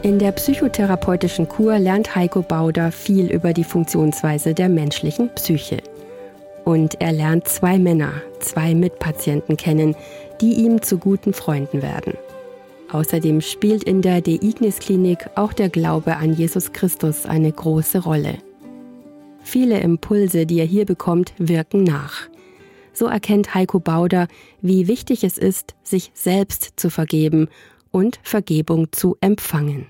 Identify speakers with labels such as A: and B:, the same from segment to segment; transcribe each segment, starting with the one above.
A: In der psychotherapeutischen Kur lernt Heiko Bauder viel über die Funktionsweise der menschlichen Psyche. Und er lernt 2 Männer, 2 Mitpatienten kennen, die ihm zu guten Freunden werden. Außerdem spielt in der De Ignis Klinik auch der Glaube an Jesus Christus eine große Rolle. Viele Impulse, die er hier bekommt, wirken nach. So erkennt Heiko Bauder, wie wichtig es ist, sich selbst zu vergeben und Vergebung zu empfangen.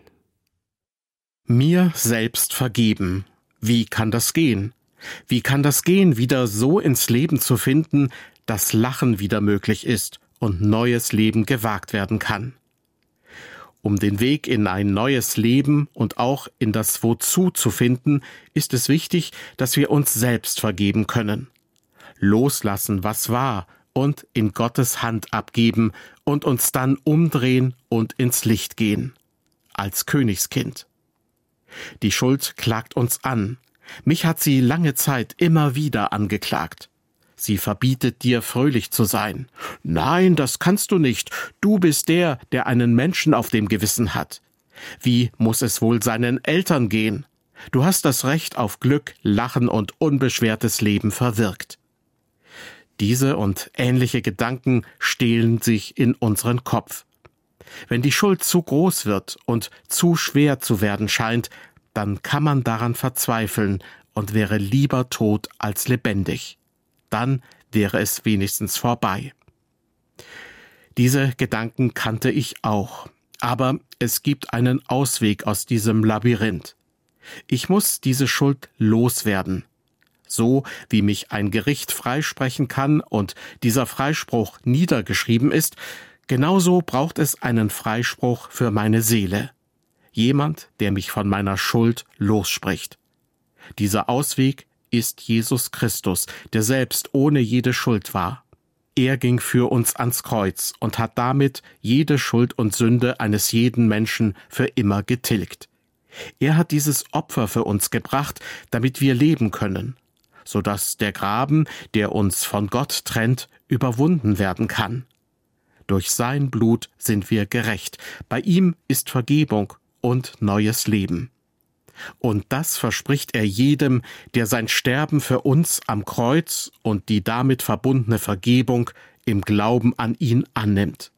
B: Mir selbst vergeben. Wie kann das gehen? Wie kann das gehen, wieder so ins Leben zu finden, dass Lachen wieder möglich ist und neues Leben gewagt werden kann? Um den Weg in ein neues Leben und auch in das Wozu zu finden, ist es wichtig, dass wir uns selbst vergeben können. Loslassen, was war, und in Gottes Hand abgeben und uns dann umdrehen und ins Licht gehen. Als Königskind. Die Schuld klagt uns an. Mich hat sie lange Zeit immer wieder angeklagt. Sie verbietet dir, fröhlich zu sein. Nein, das kannst du nicht. Du bist der, der einen Menschen auf dem Gewissen hat. Wie muss es wohl seinen Eltern gehen? Du hast das Recht auf Glück, Lachen und unbeschwertes Leben verwirkt. Diese und ähnliche Gedanken stehlen sich in unseren Kopf. Wenn die Schuld zu groß wird und zu schwer zu werden scheint, dann kann man daran verzweifeln und wäre lieber tot als lebendig. Dann wäre es wenigstens vorbei. Diese Gedanken kannte ich auch, aber es gibt einen Ausweg aus diesem Labyrinth. Ich muss diese Schuld loswerden. So wie mich ein Gericht freisprechen kann und dieser Freispruch niedergeschrieben ist, genauso braucht es einen Freispruch für meine Seele. Jemand, der mich von meiner Schuld losspricht. Dieser Ausweg ist Jesus Christus, der selbst ohne jede Schuld war. Er ging für uns ans Kreuz und hat damit jede Schuld und Sünde eines jeden Menschen für immer getilgt. Er hat dieses Opfer für uns gebracht, damit wir leben können, sodass der Graben, der uns von Gott trennt, überwunden werden kann. Durch sein Blut sind wir gerecht. Bei ihm ist Vergebung und neues Leben. Und das verspricht er jedem, der sein Sterben für uns am Kreuz und die damit verbundene Vergebung im Glauben an ihn annimmt.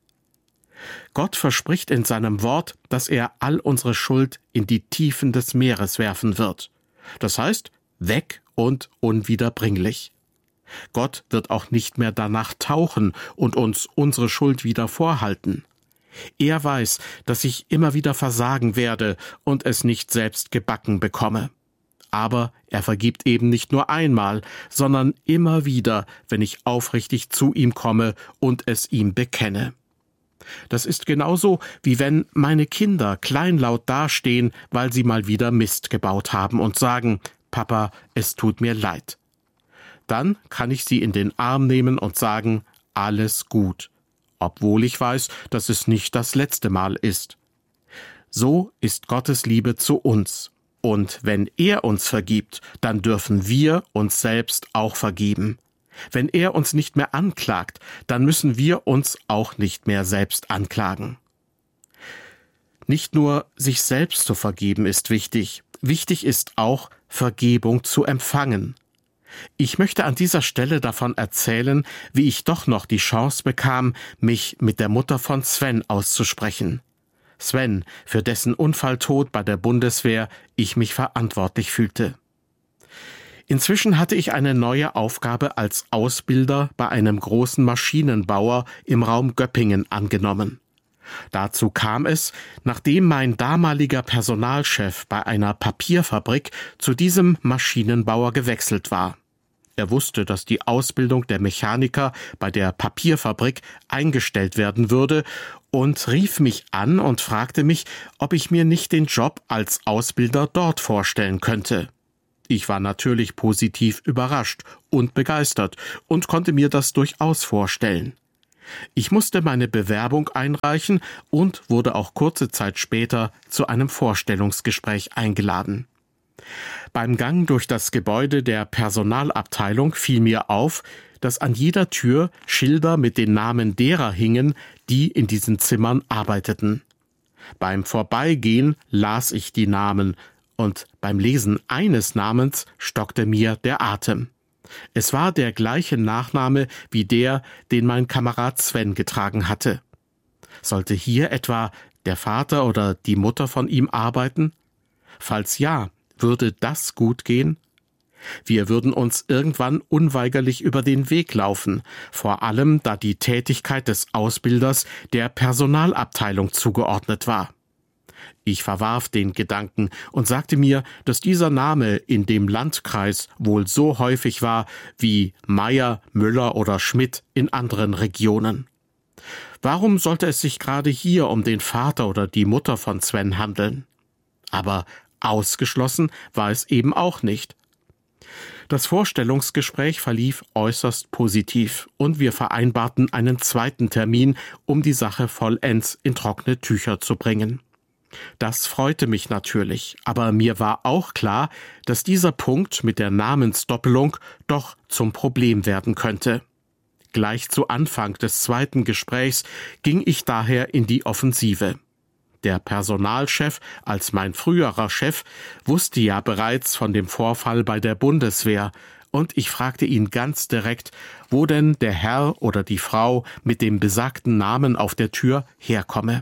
B: Gott verspricht in seinem Wort, dass er all unsere Schuld in die Tiefen des Meeres werfen wird. Das heißt, weg und unwiederbringlich. Gott wird auch nicht mehr danach tauchen und uns unsere Schuld wieder vorhalten. Er weiß, dass ich immer wieder versagen werde und es nicht selbst gebacken bekomme. Aber er vergibt eben nicht nur einmal, sondern immer wieder, wenn ich aufrichtig zu ihm komme und es ihm bekenne. Das ist genauso, wie wenn meine Kinder kleinlaut dastehen, weil sie mal wieder Mist gebaut haben und sagen, »Papa, es tut mir leid.« Dann kann ich sie in den Arm nehmen und sagen, »Alles gut«, obwohl ich weiß, dass es nicht das letzte Mal ist. So ist Gottes Liebe zu uns. Und wenn er uns vergibt, dann dürfen wir uns selbst auch vergeben. Wenn er uns nicht mehr anklagt, dann müssen wir uns auch nicht mehr selbst anklagen. Nicht nur sich selbst zu vergeben ist wichtig. Wichtig ist auch, Vergebung zu empfangen. Ich möchte an dieser Stelle davon erzählen, wie ich doch noch die Chance bekam, mich mit der Mutter von Sven auszusprechen. Sven, für dessen Unfalltod bei der Bundeswehr ich mich verantwortlich fühlte. Inzwischen hatte ich eine neue Aufgabe als Ausbilder bei einem großen Maschinenbauer im Raum Göppingen angenommen. Dazu kam es, nachdem mein damaliger Personalchef bei einer Papierfabrik zu diesem Maschinenbauer gewechselt war. Er wusste, dass die Ausbildung der Mechaniker bei der Papierfabrik eingestellt werden würde und rief mich an und fragte mich, ob ich mir nicht den Job als Ausbilder dort vorstellen könnte. Ich war natürlich positiv überrascht und begeistert und konnte mir das durchaus vorstellen. Ich musste meine Bewerbung einreichen und wurde auch kurze Zeit später zu einem Vorstellungsgespräch eingeladen. Beim Gang durch das Gebäude der Personalabteilung fiel mir auf, dass an jeder Tür Schilder mit den Namen derer hingen, die in diesen Zimmern arbeiteten. Beim Vorbeigehen las ich die Namen, und beim Lesen eines Namens stockte mir der Atem. Es war der gleiche Nachname wie der, den mein Kamerad Sven getragen hatte. Sollte hier etwa der Vater oder die Mutter von ihm arbeiten? Falls ja, würde das gut gehen? Wir würden uns irgendwann unweigerlich über den Weg laufen, vor allem da die Tätigkeit des Ausbilders der Personalabteilung zugeordnet war. Ich verwarf den Gedanken und sagte mir, dass dieser Name in dem Landkreis wohl so häufig war wie Meier, Müller oder Schmidt in anderen Regionen. Warum sollte es sich gerade hier um den Vater oder die Mutter von Sven handeln? Aber ausgeschlossen war es eben auch nicht. Das Vorstellungsgespräch verlief äußerst positiv und wir vereinbarten einen zweiten Termin, um die Sache vollends in trockene Tücher zu bringen. Das freute mich natürlich, aber mir war auch klar, dass dieser Punkt mit der Namensdoppelung doch zum Problem werden könnte. Gleich zu Anfang des zweiten Gesprächs ging ich daher in die Offensive. Der Personalchef, als mein früherer Chef, wusste ja bereits von dem Vorfall bei der Bundeswehr, und ich fragte ihn ganz direkt, wo denn der Herr oder die Frau mit dem besagten Namen auf der Tür herkomme.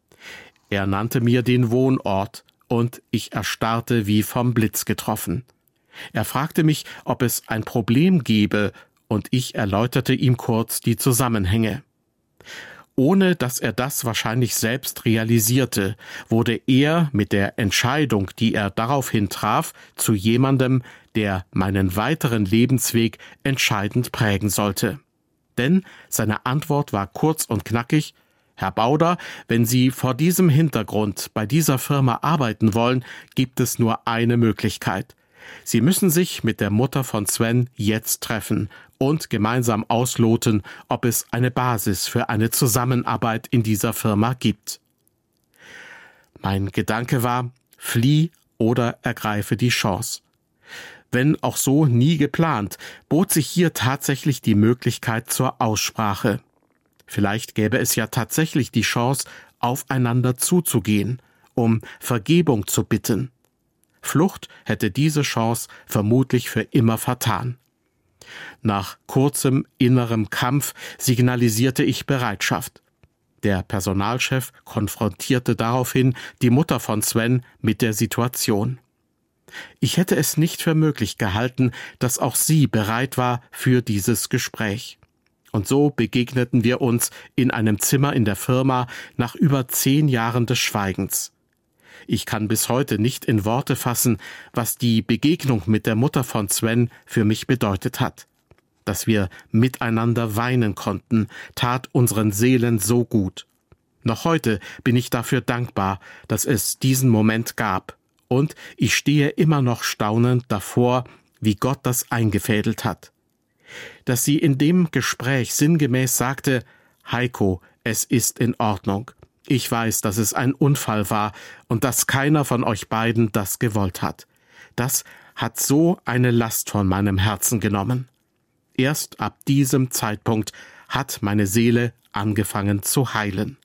B: Er nannte mir den Wohnort, und ich erstarrte wie vom Blitz getroffen. Er fragte mich, ob es ein Problem gebe, und ich erläuterte ihm kurz die Zusammenhänge. Ohne dass er das wahrscheinlich selbst realisierte, wurde er mit der Entscheidung, die er daraufhin traf, zu jemandem, der meinen weiteren Lebensweg entscheidend prägen sollte. Denn seine Antwort war kurz und knackig: Herr Bauder, wenn Sie vor diesem Hintergrund bei dieser Firma arbeiten wollen, gibt es nur eine Möglichkeit. Sie müssen sich mit der Mutter von Sven jetzt treffen und gemeinsam ausloten, ob es eine Basis für eine Zusammenarbeit in dieser Firma gibt. Mein Gedanke war: flieh oder ergreife die Chance. Wenn auch so nie geplant, bot sich hier tatsächlich die Möglichkeit zur Aussprache. Vielleicht gäbe es ja tatsächlich die Chance, aufeinander zuzugehen, um Vergebung zu bitten. Flucht hätte diese Chance vermutlich für immer vertan. Nach kurzem innerem Kampf signalisierte ich Bereitschaft. Der Personalchef konfrontierte daraufhin die Mutter von Sven mit der Situation. Ich hätte es nicht für möglich gehalten, dass auch sie bereit war für dieses Gespräch. Und so begegneten wir uns in einem Zimmer in der Firma nach über 10 Jahren des Schweigens. Ich kann bis heute nicht in Worte fassen, was die Begegnung mit der Mutter von Sven für mich bedeutet hat. Dass wir miteinander weinen konnten, tat unseren Seelen so gut. Noch heute bin ich dafür dankbar, dass es diesen Moment gab. Und ich stehe immer noch staunend davor, wie Gott das eingefädelt hat. Dass sie in dem Gespräch sinngemäß sagte: Heiko, es ist in Ordnung. Ich weiß, dass es ein Unfall war und dass keiner von euch beiden das gewollt hat. Das hat so eine Last von meinem Herzen genommen. Erst ab diesem Zeitpunkt hat meine Seele angefangen zu heilen.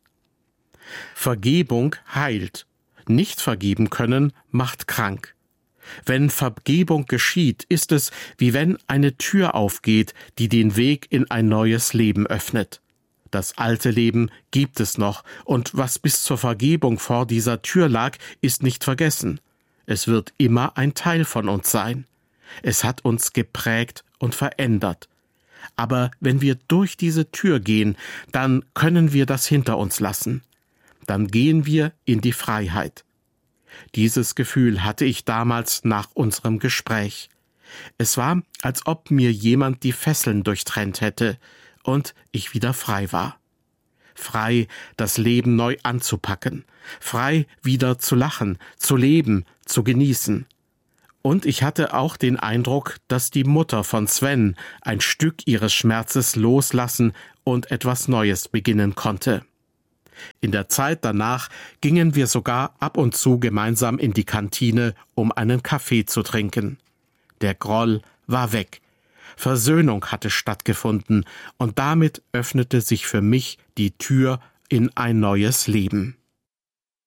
B: Vergebung heilt. Nicht vergeben können macht krank. Wenn Vergebung geschieht, ist es, wie wenn eine Tür aufgeht, die den Weg in ein neues Leben öffnet. Das alte Leben gibt es noch, und was bis zur Vergebung vor dieser Tür lag, ist nicht vergessen. Es wird immer ein Teil von uns sein. Es hat uns geprägt und verändert. Aber wenn wir durch diese Tür gehen, dann können wir das hinter uns lassen. Dann gehen wir in die Freiheit. Dieses Gefühl hatte ich damals nach unserem Gespräch. Es war, als ob mir jemand die Fesseln durchtrennt hätte und ich wieder frei war. Frei, das Leben neu anzupacken. Frei, wieder zu lachen, zu leben, zu genießen. Und ich hatte auch den Eindruck, dass die Mutter von Sven ein Stück ihres Schmerzes loslassen und etwas Neues beginnen konnte. In der Zeit danach gingen wir sogar ab und zu gemeinsam in die Kantine, um einen Kaffee zu trinken. Der Groll war weg. Versöhnung hatte stattgefunden und damit öffnete sich für mich die Tür in ein neues Leben.